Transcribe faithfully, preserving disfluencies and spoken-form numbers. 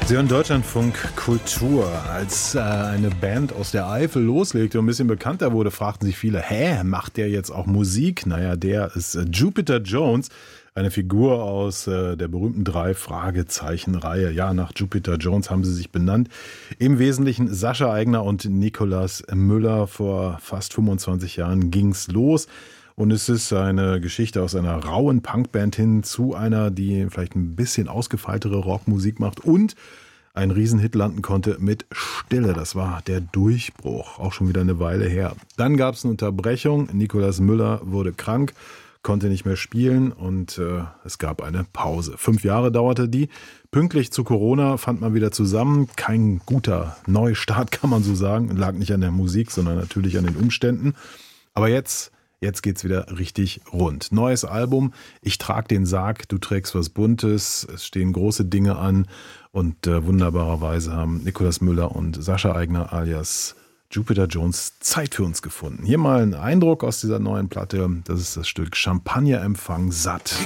Sie hören Deutschlandfunk Kultur. Als äh, eine Band aus der Eifel loslegte und ein bisschen bekannter wurde, fragten sich viele, hä, macht der jetzt auch Musik? Naja, der ist äh, Jupiter Jones, eine Figur aus äh, der berühmten Drei-Fragezeichen-Reihe. Ja, nach Jupiter Jones haben sie sich benannt. Im Wesentlichen Sascha Aigner und Nikolaus Müller. Vor fast fünfundzwanzig Jahren ging's los. Und es ist eine Geschichte aus einer rauen Punkband hin zu einer, die vielleicht ein bisschen ausgefeiltere Rockmusik macht und einen Riesenhit landen konnte mit Stille. Das war der Durchbruch, auch schon wieder eine Weile her. Dann gab es eine Unterbrechung. Nikolaus Müller wurde krank, konnte nicht mehr spielen und äh, es gab eine Pause. Fünf Jahre dauerte die. Pünktlich zu Corona fand man wieder zusammen. Kein guter Neustart, kann man so sagen. Lag nicht an der Musik, sondern natürlich an den Umständen. Aber jetzt... Jetzt geht's wieder richtig rund. Neues Album, ich trag den Sarg, du trägst was Buntes, es stehen große Dinge an und äh, wunderbarerweise haben Nikolaus Müller und Sascha Aigner alias Jupiter Jones Zeit für uns gefunden. Hier mal ein Eindruck aus dieser neuen Platte, das ist das Stück Champagnerempfang satt.